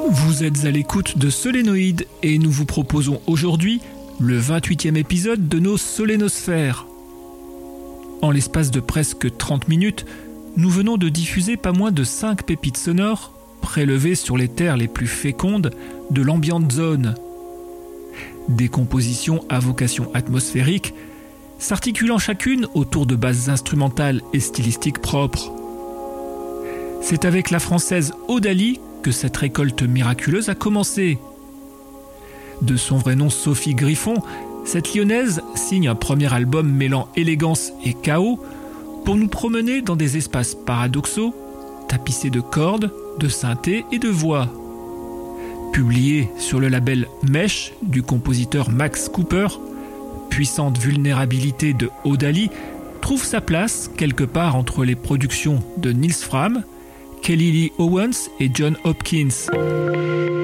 Vous êtes à l'écoute de Solénoïde et nous vous proposons aujourd'hui le 28e épisode de nos Solénosphères. En l'espace de presque 30 minutes, nous venons de diffuser pas moins de 5 pépites sonores prélevées sur les terres les plus fécondes de l'ambient zone. Des compositions à vocation atmosphérique, s'articulant chacune autour de bases instrumentales et stylistiques propres. C'est avec la française Odalie que cette récolte miraculeuse a commencé. De son vrai nom Sophie Griffon, cette lyonnaise signe un premier album mêlant élégance et chaos pour nous promener dans des espaces paradoxaux, tapissés de cordes, de synthés et de voix. Publié sur le label Mesh du compositeur Max Cooper, Puissante vulnérabilité de Odalie trouve sa place quelque part entre les productions de Nils Frahm, Kelly Lee Owens et John Hopkins.